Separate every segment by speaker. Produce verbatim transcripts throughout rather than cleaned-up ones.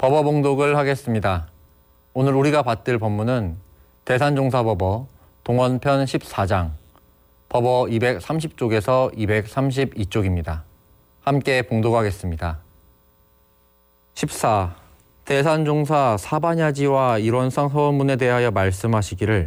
Speaker 1: 법어봉독을 하겠습니다. 오늘 우리가 받들 법문은 대산종사법어 동원편 십사 장, 법어 이백삼십 쪽에서 이백삼십이 쪽입니다. 함께 봉독하겠습니다. 십사. 대산종사 사반야지와 일원상 서원문에 대하여 말씀하시기를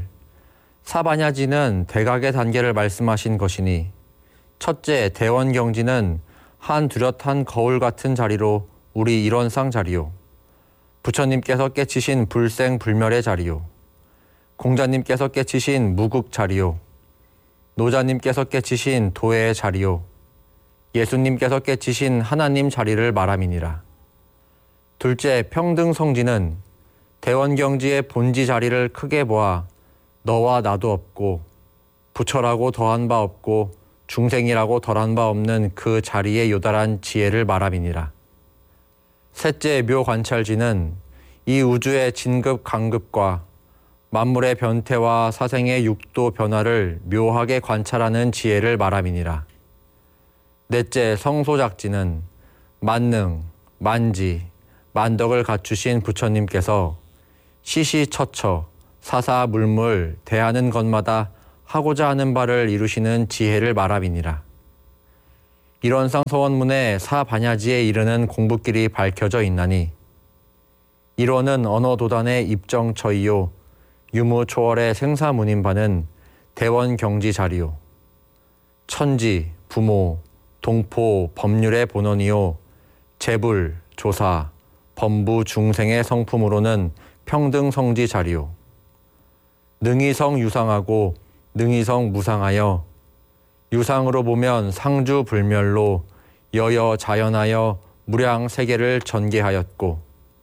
Speaker 1: 사반야지는 대각의 단계를 말씀하신 것이니 첫째 대원경지는 한 뚜렷한 거울 같은 자리로 우리 일원상 자리요. 부처님께서 깨치신 불생불멸의 자리요. 공자님께서 깨치신 무국 자리요. 노자님께서 깨치신 도의 자리요. 예수님께서 깨치신 하나님 자리를 말함이니라. 둘째 평등성지는 대원경지의 본지 자리를 크게 보아 너와 나도 없고 부처라고 더한 바 없고 중생이라고 덜한 바 없는 그 자리에 요달한 지혜를 말함이니라. 셋째 묘관찰지는 이 우주의 진급 강급과 만물의 변태와 사생의 육도 변화를 묘하게 관찰하는 지혜를 말함이니라. 넷째 성소작지는 만능, 만지, 만덕을 갖추신 부처님께서 시시처처, 사사물물, 대하는 것마다 하고자 하는 바를 이루시는 지혜를 말함이니라. 일원상 서원문에 사반야지에 이르는 공부길이 밝혀져 있나니 일원은 언어도단의 입정처이요 유무초월의 생사문인바는 대원경지 자리요. 천지, 부모, 동포, 법률의 본원이요 재불, 조사, 범부 중생의 성품으로는 평등성지 자리요. 능이성 유상하고 능이성 무상하여 유상으로 보면 상주불멸로 여여 자연하여 무량 세계를 전개하였고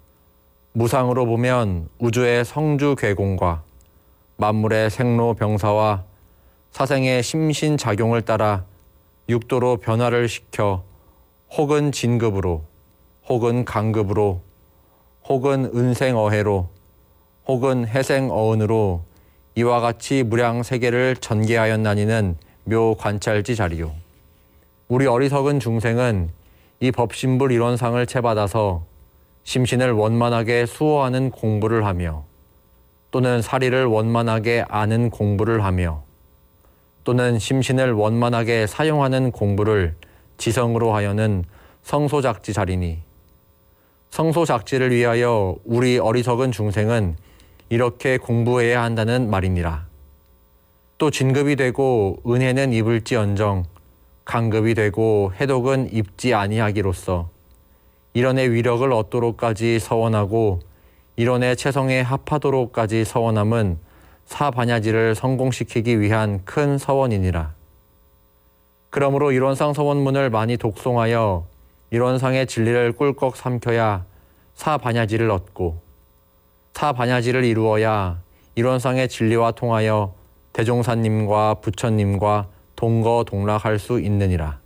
Speaker 1: 무상으로 보면 우주의 성주괴공과 만물의 생로병사와 사생의 심신작용을 따라 육도로 변화를 시켜 혹은 진급으로 혹은 강급으로 혹은 은생어해로 혹은 해생어은으로 이와 같이 무량 세계를 전개하였나니는 묘관찰지 자리요. 우리 어리석은 중생은 이 법신불 일원상을 채받아서 심신을 원만하게 수호하는 공부를 하며 또는 사리를 원만하게 아는 공부를 하며 또는 심신을 원만하게 사용하는 공부를 지성으로 하여는 성소작지 자리니 성소작지를 위하여 우리 어리석은 중생은 이렇게 공부해야 한다는 말이니라. 또 진급이 되고 은혜는 입을지언정 강급이 되고 해독은 입지 아니하기로써 일원의 위력을 얻도록까지 서원하고 일원의 체성에 합하도록까지 서원함은 사반야지를 성공시키기 위한 큰 서원이니라. 그러므로 일원상 서원문을 많이 독송하여 일원상의 진리를 꿀꺽 삼켜야 사반야지를 얻고 사반야지를 이루어야 일원상의 진리와 통하여 대종사님과 부처님과 동거동락할 수 있느니라.